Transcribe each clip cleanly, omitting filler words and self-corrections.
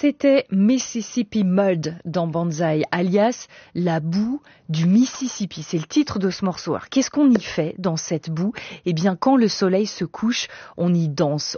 C'était Mississippi Mud dans Banzai, alias la boue du Mississippi. C'est le titre de ce morceau. Alors, qu'est-ce qu'on y fait dans cette boue? Eh bien, quand le soleil se couche, on y danse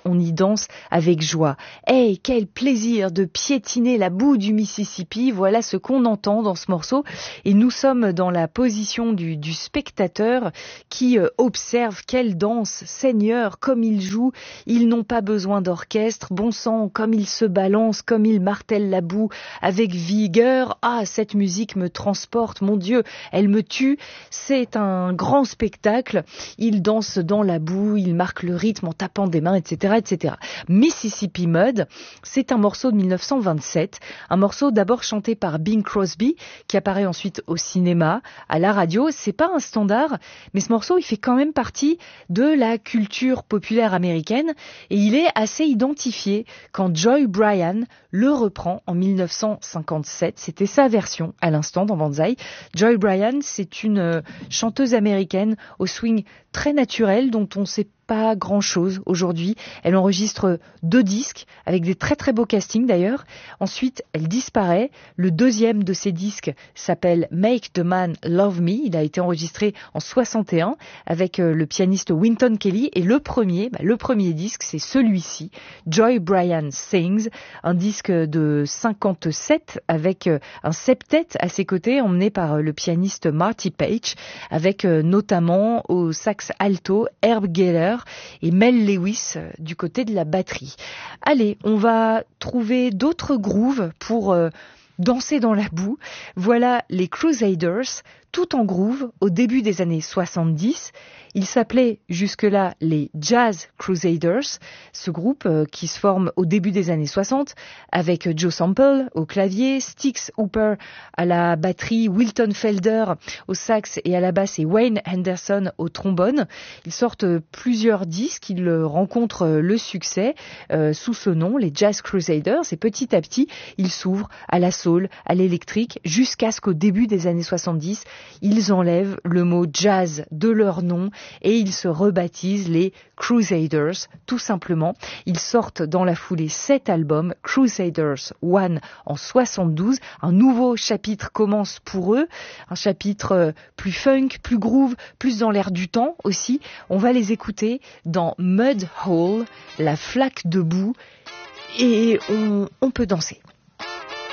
avec joie. Hey, quel plaisir de piétiner la boue du Mississippi. Voilà ce qu'on entend dans ce morceau. Et nous sommes dans la position du spectateur qui observe quelle danse. Seigneur, comme ils jouent, ils n'ont pas besoin d'orchestre. Bon sang, comme ils se balancent, comme ils martèlent la boue avec vigueur. Ah, cette musique me transporte, mon Dieu, elle me tue. C'est un grand spectacle. Ils dansent dans la boue, ils marquent le rythme en tapant des mains, etc., etc. Mississippi Mud, c'est un morceau de 1927, un morceau d'abord chanté par Bing Crosby, qui apparaît ensuite au cinéma, à la radio. C'est pas un standard, mais ce morceau, il fait quand même partie de la culture populaire américaine et il est assez identifié quand Joy Bryan le reprend en 1957. C'était sa version à l'instant dans Banzai. Joy Bryan, c'est une chanteuse américaine au swing très naturel dont on sait pas grand-chose aujourd'hui. Elle enregistre 2 disques avec des très très beaux castings d'ailleurs. Ensuite, elle disparaît. Le deuxième de ces disques s'appelle Make the Man Love Me. Il a été enregistré en 61 avec le pianiste Wynton Kelly. Et le premier disque, c'est celui-ci, Joy Bryan Sings, un disque de 57 avec un septet à ses côtés emmené par le pianiste Marty Page avec notamment au sax alto Herb Geller et Mel Lewis du côté de la batterie. Allez, on va trouver d'autres grooves pour danser dans la boue. Voilà les Crusaders, tout en groove au début des années 70. Ils s'appelaient jusque-là les Jazz Crusaders, ce groupe qui se forme au début des années 60 avec Joe Sample au clavier, Styx Hooper à la batterie, Wilton Felder au sax et à la basse et Wayne Henderson au trombone. Ils sortent plusieurs disques, ils rencontrent le succès sous ce nom, les Jazz Crusaders, et petit à petit, ils s'ouvrent à la soul, à l'électrique, jusqu'à ce qu'au début des années 70, ils enlèvent le mot jazz de leur nom et ils se rebaptisent les Crusaders, tout simplement. Ils sortent dans la foulée 7 albums, Crusaders 1 en 72. Un nouveau chapitre commence pour eux, un chapitre plus funk, plus groove, plus dans l'air du temps aussi. On va les écouter dans Mud Hole, la flaque de boue, et on peut danser.